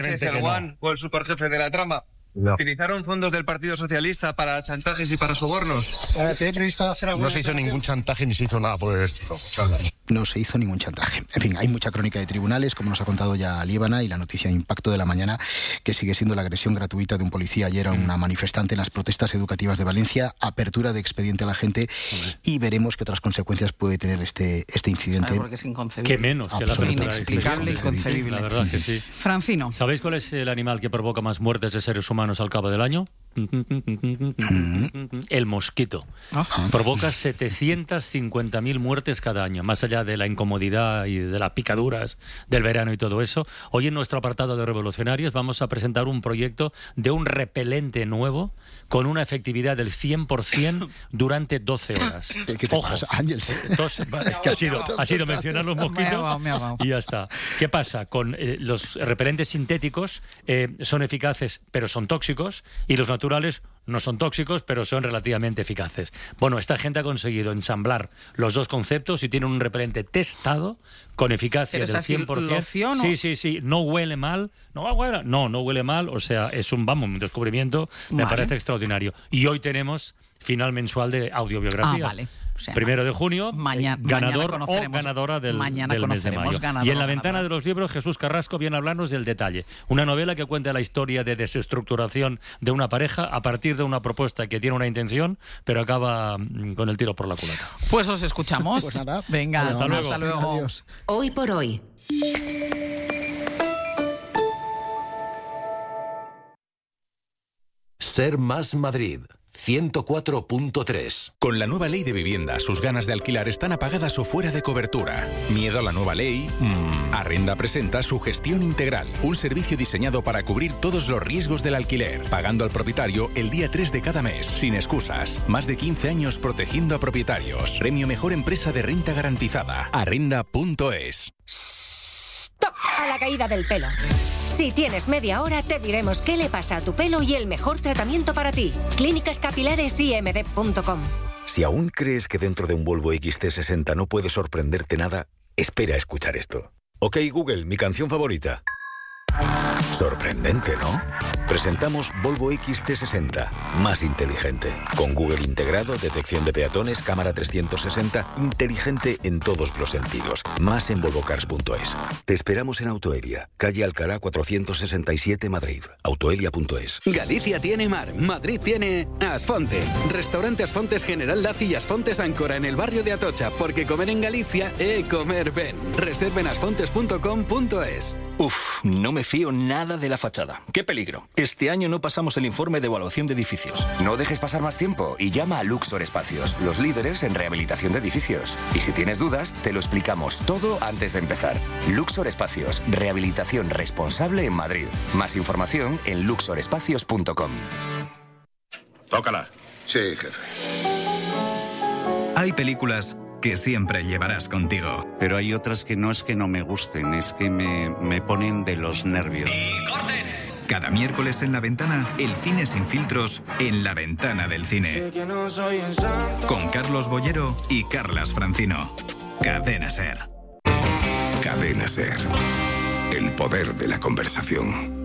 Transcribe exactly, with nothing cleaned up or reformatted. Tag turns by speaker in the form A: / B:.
A: el One o el superjefe de la trama. No. ¿Utilizaron fondos del Partido Socialista para chantajes y para sobornos?
B: No se hizo ningún chantaje ni se hizo nada por el estilo.
C: No se hizo ningún chantaje. En fin, hay mucha crónica de tribunales, como nos ha contado ya Líbana, y la noticia de impacto de la mañana, que sigue siendo la agresión gratuita de un policía ayer a una manifestante en las protestas educativas de Valencia, apertura de expediente a la gente, y veremos qué otras consecuencias puede tener este, este incidente.
D: Porque es inconcebible.
E: ¿Qué menos que la apertura?
D: Inexplicable, inconcebible.
E: La verdad que sí.
D: Francino.
E: ¿Sabéis cuál es el animal que provoca más muertes de seres humanos al cabo del año? El mosquito.
D: Ajá.
E: Provoca setecientas cincuenta mil muertes cada año, más allá de la incomodidad y de las picaduras del verano y todo eso. Hoy en nuestro apartado de revolucionarios vamos a presentar un proyecto de un repelente nuevo con una efectividad del cien por ciento durante doce horas.
C: ¿Qué te
E: Ojo,
C: pasa, Ángel?
E: Dos, es que ha sido, ha sido mencionar los mosquitos
D: Me ha ahogado, me ha ahogado.
E: y ya está. ¿Qué pasa? Con eh, los repelentes sintéticos eh, son eficaces pero son tóxicos, y los naturales no son tóxicos pero son relativamente eficaces. Bueno, esta gente ha conseguido ensamblar los dos conceptos y tiene un repelente testado con eficacia
D: ¿Pero es
E: del
D: así,
E: cien por ciento.
D: loción o...?
E: Sí, sí, sí. No huele mal. No, bueno, no, no huele mal. O sea, es un, vamos, un descubrimiento. Me
D: Vale.
E: parece extraordinario. Y hoy tenemos final mensual de audiobiografías.
D: Ah, vale. O sea,
E: Primero de junio,
D: mañana-
E: eh, ganador
D: mañana
E: o
D: conoceremos-
E: ganadora del,
D: mañana
E: del mes de
D: conoceremos
E: mayo.
D: ganador
E: Y en
D: o
E: la
D: ganadora.
E: ventana de los libros, Jesús Carrasco viene a hablarnos del Detalle, una novela que cuenta la historia de desestructuración de una pareja a partir de una propuesta que tiene una intención, pero acaba mm, con el tiro por la culata.
D: Pues os escuchamos.
C: Pues nada.
D: Venga,
C: Hasta
D: hasta
E: luego.
D: luego. Hasta luego.
C: Adiós.
F: Hoy por hoy.
G: Ser Más Madrid, ciento cuatro punto tres.
H: Con la nueva ley de vivienda, sus ganas de alquilar están apagadas o fuera de cobertura. ¿Miedo a la nueva ley? Mm. Arrenda presenta su gestión integral, un servicio diseñado para cubrir todos los riesgos del alquiler, pagando al propietario el día tres de cada mes, sin excusas. Más de quince años protegiendo a propietarios. Premio Mejor Empresa de Renta Garantizada. Arrenda punto es.
F: ¡Stop! A la caída del pelo. Si tienes media hora, te diremos qué le pasa a tu pelo y el mejor tratamiento para ti. Clínicas Capilares I M D punto com.
I: Si aún crees que dentro de un Volvo X C sesenta no puede sorprenderte nada, espera a escuchar esto. Ok, Google, mi canción favorita. Sorprendente, ¿no? Presentamos Volvo X C sesenta, más inteligente. Con Google integrado, detección de peatones, cámara trescientos sesenta, inteligente en todos los sentidos. Más en volvo cars punto es. Te esperamos en Autoelia, calle Alcalá cuatrocientos sesenta y siete, Madrid. Autoelia punto es.
J: Galicia tiene mar, Madrid tiene Asfontes. Restaurante Asfontes General Laci y Asfontes Áncora en el barrio de Atocha, porque comer en Galicia es comer ben. Reserven asfontes punto com punto es.
K: Uf, no me fío nada de la fachada. ¡Qué peligro! Este año no pasamos el informe de evaluación de edificios.
L: No dejes pasar más tiempo y llama a Luxor Espacios, los líderes en rehabilitación de edificios. Y si tienes dudas, te lo explicamos todo antes de empezar. Luxor Espacios, rehabilitación responsable en Madrid. Más información en luxor espacios punto com.
M: Tócala. Sí, jefe.
N: Hay películas que siempre llevarás contigo.
O: Pero hay otras que no es que no me gusten, es que me, me ponen de los nervios.
N: ¡Y corten! Cada miércoles en La Ventana, el cine sin filtros en La Ventana del Cine. Con Carlos Bollero y Carlas Francino. Cadena SER.
M: Cadena SER. El poder de la conversación.